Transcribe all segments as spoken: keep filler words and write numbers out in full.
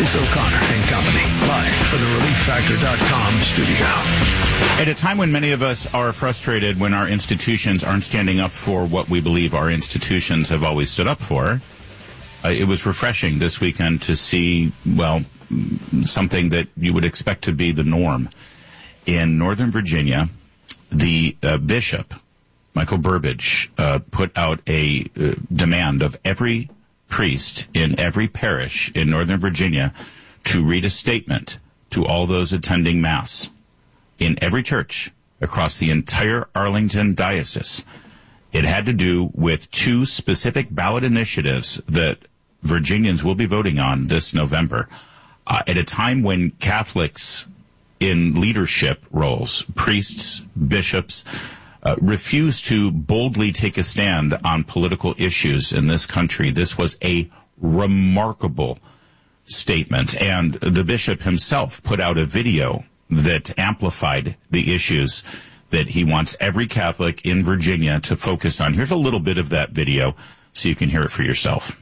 It's O'Connor and Company, live from the relief factor dot com studio. At a time when many of us are frustrated when our institutions aren't standing up for what we believe our institutions have always stood up for, uh, it was refreshing this weekend to see, well, something that you would expect to be the norm. In Northern Virginia, the uh, bishop, Michael Burbidge, uh, put out a uh, demand of every priest in every parish in Northern Virginia to read a statement to all those attending Mass in every church across the entire Arlington diocese. It had to do with two specific ballot initiatives that Virginians will be voting on this November. Uh, at a time when Catholics in leadership roles, priests, bishops, Uh, refused to boldly take a stand on political issues in this country. This was a remarkable statement, and the bishop himself put out a video that amplified the issues that he wants every Catholic in Virginia to focus on. Here's a little bit of that video so you can hear it for yourself.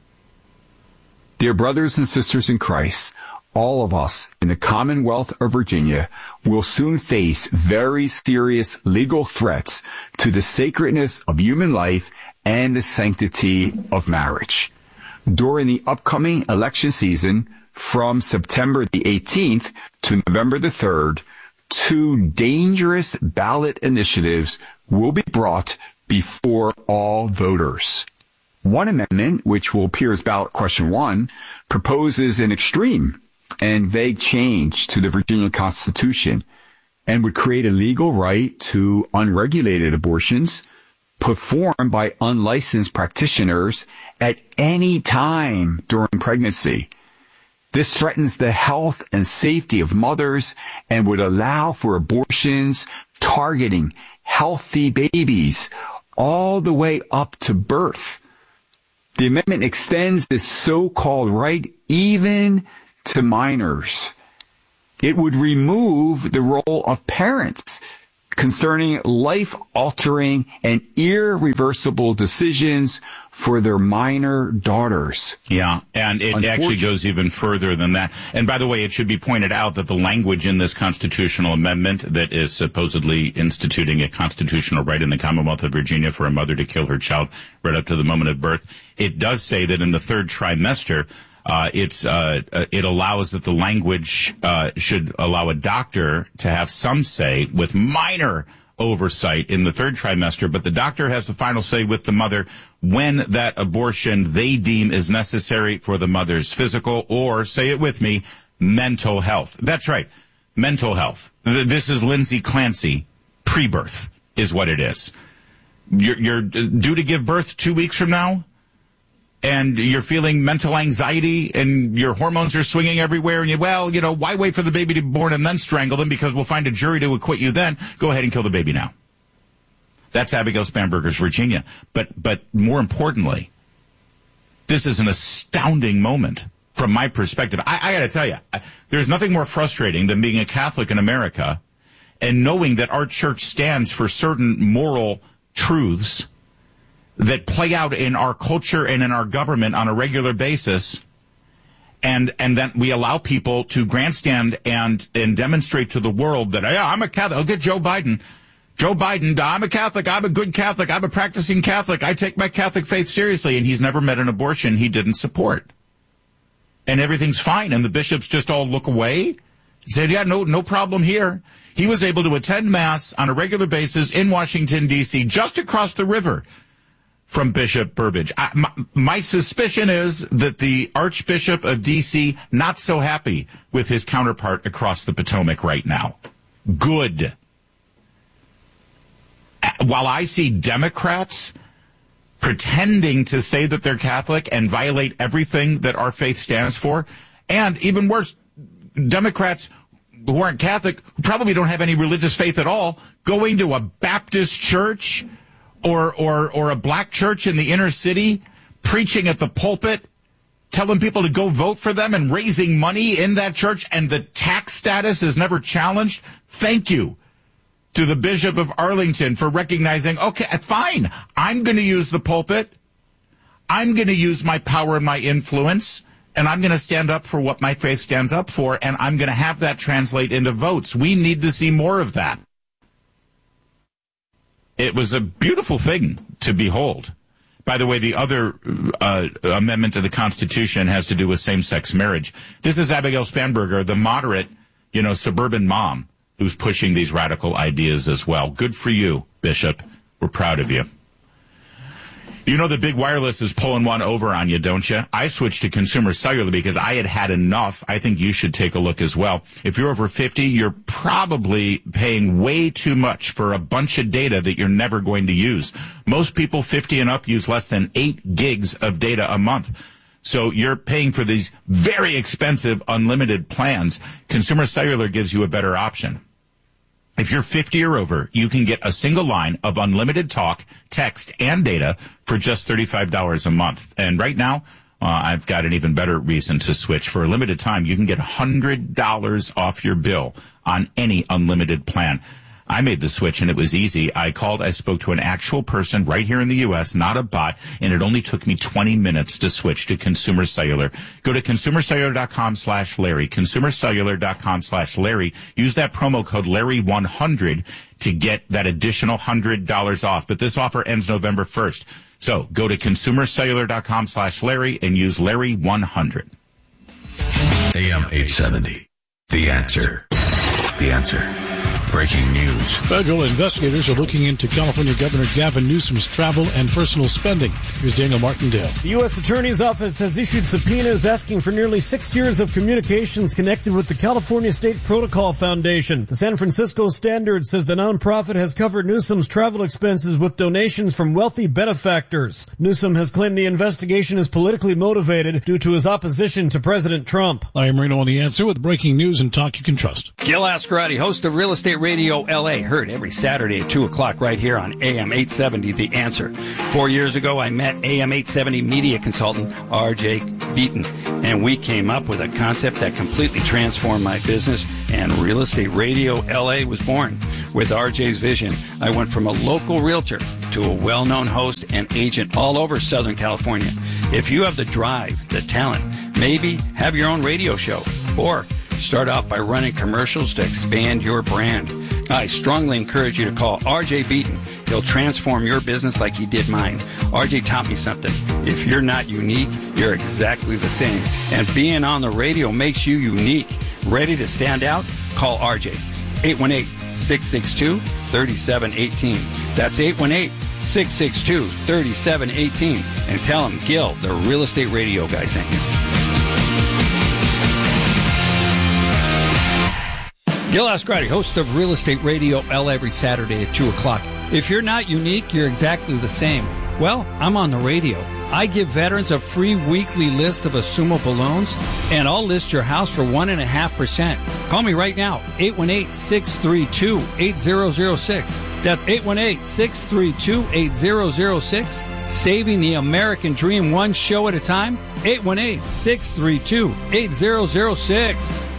Dear brothers and sisters in Christ, all of us in the Commonwealth of Virginia will soon face very serious legal threats to the sacredness of human life and the sanctity of marriage. During the upcoming election season, from September the eighteenth to November the third, two dangerous ballot initiatives will be brought before all voters. One amendment, which will appear as ballot question one, proposes an extreme and vague change to the Virginia Constitution and would create a legal right to unregulated abortions performed by unlicensed practitioners at any time during pregnancy. This threatens the health and safety of mothers and would allow for abortions targeting healthy babies all the way up to birth. The amendment extends this so-called right even to minors. It would remove the role of parents concerning life-altering and irreversible decisions for their minor daughters. Yeah, and it actually goes even further than that. And by the way, it should be pointed out that the language in this constitutional amendment that is supposedly instituting a constitutional right in the Commonwealth of Virginia for a mother to kill her child right up to the moment of birth, it does say that in the third trimester, Uh, it's, uh, uh, it allows that the language, uh, should allow a doctor to have some say with minor oversight in the third trimester, but the doctor has the final say with the mother when that abortion they deem is necessary for the mother's physical or, say it with me, mental health. That's right. Mental health. This is Lindsay Clancy. Pre-birth is what it is. You're, you're due to give birth two weeks from now? And you're feeling mental anxiety and your hormones are swinging everywhere and you, well, you know, why wait for the baby to be born and then strangle them because we'll find a jury to acquit you then? Go ahead and kill the baby now. That's Abigail Spanberger's Virginia. But, but more importantly, this is an astounding moment from my perspective. I, I gotta tell you, I, there's nothing more frustrating than being a Catholic in America and knowing that our church stands for certain moral truths that play out in our culture and in our government on a regular basis, and and then we allow people to grandstand and and demonstrate to the world that, yeah, I'm a Catholic. Look at Joe Biden. Joe Biden, I'm a Catholic. I'm a good Catholic. I'm a practicing Catholic. I take my Catholic faith seriously, and he's never met an abortion he didn't support. And everything's fine, and the bishops just all look away and say, yeah, no, no problem here. He was able to attend Mass on a regular basis in Washington, D C, just across the river from Bishop Burbidge. I, my, my suspicion is that the Archbishop of D C not so happy with his counterpart across the Potomac right now. Good. While I see Democrats pretending to say that they're Catholic and violate everything that our faith stands for, and even worse, Democrats who aren't Catholic, who probably don't have any religious faith at all, going to a Baptist church or or or a black church in the inner city, preaching at the pulpit, telling people to go vote for them and raising money in that church, and the tax status is never challenged. Thank you to the Bishop of Arlington for recognizing, okay, fine, I'm going to use the pulpit. I'm going to use my power and my influence And I'm going to stand up for what my faith stands up for, and I'm going to have that translate into votes. We need to see more of that. It was a beautiful thing to behold. By the way, the other uh, amendment to the Constitution has to do with same-sex marriage. This is Abigail Spanberger, the moderate, you know, suburban mom who's pushing these radical ideas as well. Good for you, Bishop. We're proud of you. You know the big wireless is pulling one over on you, don't you? I switched to Consumer Cellular because I had had enough. I think you should take a look as well. If you're over fifty, you're probably paying way too much for a bunch of data that you're never going to use. Most people fifty and up use less than eight gigs of data a month. So you're paying for these very expensive unlimited plans. Consumer Cellular gives you a better option. If you're fifty or over, you can get a single line of unlimited talk, text, and data for just thirty-five dollars a month. And right now, uh, I've got an even better reason to switch. For a limited time, you can get one hundred dollars off your bill on any unlimited plan. I made the switch, and it was easy. I called, I spoke to an actual person right here in the U S, not a bot, and it only took me twenty minutes to switch to Consumer Cellular. Go to consumercellular.com slash Larry, consumercellular.com slash Larry. Use that promo code Larry one hundred to get that additional one hundred dollars off. But this offer ends November first. So go to consumercellular.com slash Larry and use Larry one hundred. A M eight seventy. The Answer. The Answer. Breaking news. Federal investigators are looking into California Governor Gavin Newsom's travel and personal spending. Here's Daniel Martindale. The U S Attorney's Office has issued subpoenas asking for nearly six years of communications connected with the California State Protocol Foundation. The San Francisco Standard says the nonprofit has covered Newsom's travel expenses with donations from wealthy benefactors. Newsom has claimed the investigation is politically motivated due to his opposition to President Trump. I am Marino on The Answer with breaking news and talk you can trust. Gil Ascarati, host of Real Estate Radio L A, heard every Saturday at two o'clock right here on A M eight seventy, The Answer. Four years ago, I met A M eight seventy media consultant R J Beaton, and we came up with a concept that completely transformed my business, and Real Estate Radio L A was born. With R J's vision, I went from a local realtor to a well-known host and agent all over Southern California. If you have the drive, the talent, maybe have your own radio show, or start off by running commercials to expand your brand, I strongly encourage you to call R J Beaton. He'll transform your business like he did mine. R J taught me something. If you're not unique, you're exactly the same. And being on the radio makes you unique. Ready to stand out? Call R J. eight one eight, six six two, three seven one eight. That's eight one eight, six six two, three seven one eight. And tell him Gil, the Real Estate Radio guy, sent you. Gil Ascarati, host of Real Estate Radio L every Saturday at two o'clock. If you're not unique, you're exactly the same. Well, I'm on the radio. I give veterans a free weekly list of assumable loans, and I'll list your house for one point five percent. Call me right now, eight one eight, six three two, eight zero zero six. That's eight one eight, six three two, eight zero zero six. Saving the American dream one show at a time, eight one eight, six three two, eight zero zero six.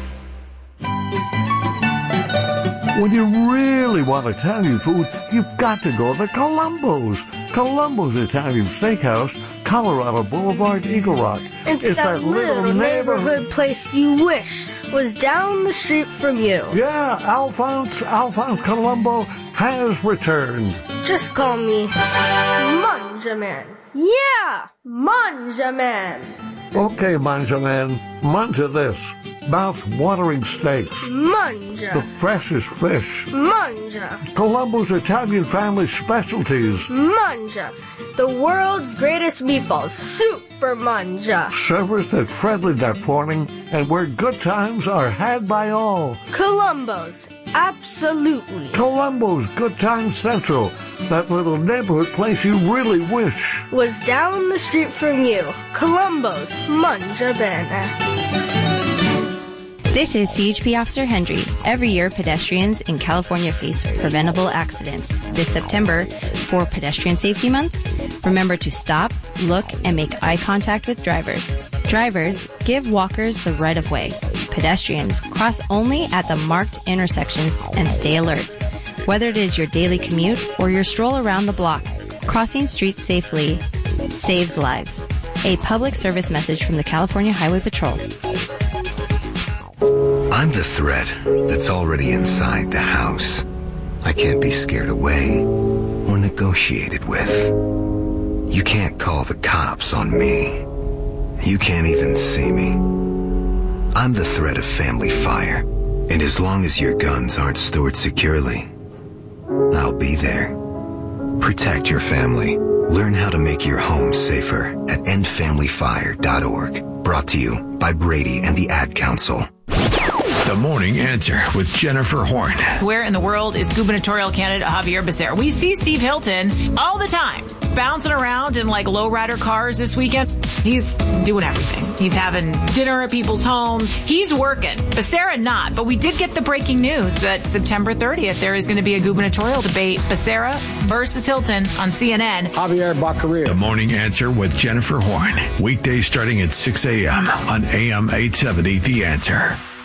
When you really want Italian food, you've got to go to Columbo's. Columbo's Italian Steakhouse, Colorado Boulevard, Eagle Rock. It's, it's that, that little neighborhood, neighborhood place you wish was down the street from you. Yeah, Alphonse, Alphonse Columbo has returned. Just call me Manja Man. Yeah, Manja Man. Okay, Manja Man, manja this. Mouth-watering steaks. Manja. The freshest fish. Manja. Columbo's Italian family specialties. Manja. The world's greatest meatballs. Super Manja. Service that's friendly that morning and where good times are had by all. Columbo's. Absolutely. Columbo's Good Time Central. That little neighborhood place you really wish was down the street from you. Columbo's Manja Bene. This is C H P Officer Hendry. Every year, pedestrians in California face preventable accidents. This September, for Pedestrian Safety Month, remember to stop, look, and make eye contact with drivers. Drivers, give walkers the right of way. Pedestrians, cross only at the marked intersections and stay alert. Whether it is your daily commute or your stroll around the block, crossing streets safely saves lives. A public service message from the California Highway Patrol. I'm the threat that's already inside the house. I can't be scared away or negotiated with. You can't call the cops on me. You can't even see me. I'm the threat of family fire, and as long as your guns aren't stored securely, I'll be there. Protect your family. Learn how to make your home safer at end family fire dot org. Brought to you by Brady and the Ad Council. The Morning Answer with Jennifer Horn. Where in the world is gubernatorial candidate Javier Becerra? We see Steve Hilton all the time, bouncing around in like lowrider cars this weekend. He's doing everything. He's having dinner at people's homes. He's working. Becerra not. But we did get the breaking news that September thirtieth, there is going to be a gubernatorial debate. Becerra versus Hilton on C N N. Javier Baccaria. The Morning Answer with Jennifer Horn. Weekdays starting at six a.m. on A M eight seventy, The Answer.